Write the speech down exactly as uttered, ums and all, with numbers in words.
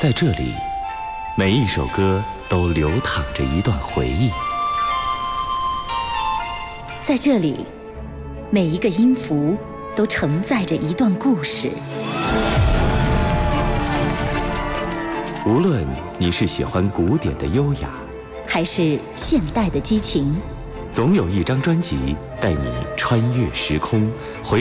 在这里，每一首歌都流淌着一段回忆。 在这里，每一个音符都承载着一段故事。 无论你是喜欢古典的优雅， 还是现代的激情， 总有一张专辑带你穿越时空，回